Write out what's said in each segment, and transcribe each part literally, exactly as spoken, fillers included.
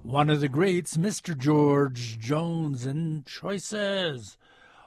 one of the greats, Mister George Jones, and choices.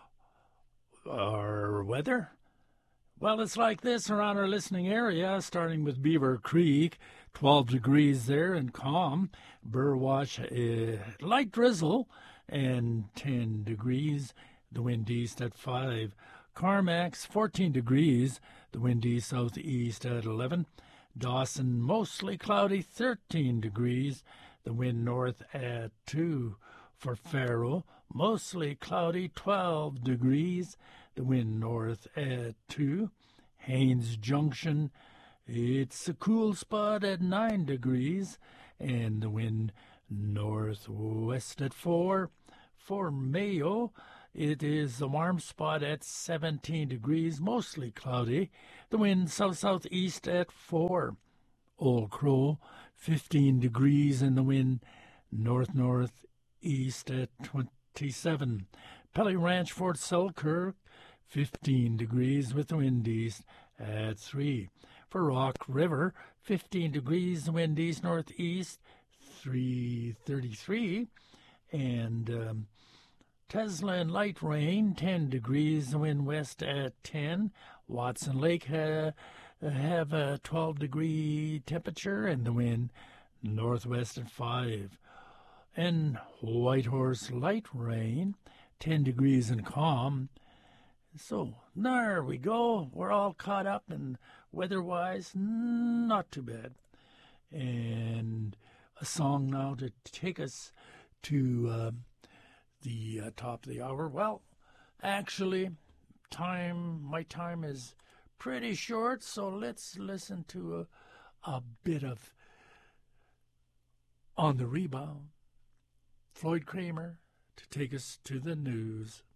Our weather? Well, it's like this around our listening area, starting with Beaver Creek, twelve degrees there and calm. Burwash, uh, light drizzle, and ten degrees. The wind east at five. Carmack's, fourteen degrees. The wind east southeast at eleven. Dawson, mostly cloudy, thirteen degrees. The wind north at two. For Faro, mostly cloudy, twelve degrees. The wind north at two. Haines Junction, it's a cool spot at nine degrees. And the wind northwest at four. For Mayo, it is a warm spot at seventeen degrees, mostly cloudy. The wind south-southeast at four. Old Crow, fifteen degrees, and the wind north-northeast at twenty-seven. Pelly Ranch, Fort Selkirk, fifteen degrees with the wind east at three. For Rock River, fifteen degrees, the wind east-northeast, three thirty-three. And um, Tesla and light rain, ten degrees, the wind west at ten. Watson Lake ha- have a twelve-degree temperature, and the wind northwest at five. And Whitehorse, light rain, ten degrees and calm. So there we go. We're all caught up, and weather-wise, not too bad. And a song now to take us to uh, the uh, top of the hour. Well, actually, time my time is pretty short, so let's listen to a, a bit of On the Rebound. Floyd Kramer to take us to the news.